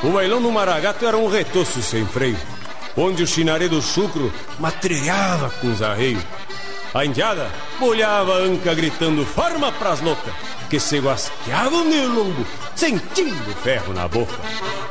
O bailão do Maragato era um retoço sem freio, onde o chinaré do chucro matrilhava com os arreios. A indiada bolhava a anca gritando forma pras loucas, que se guasqueavam no lombo, sentindo ferro na boca.